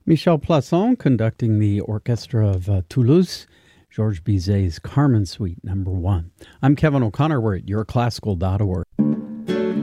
Michel Plasson conducting the Orchestra of Toulouse, Georges Bizet's Carmen Suite No. 1. I'm Kevin O'Connor. We're at yourclassical.org.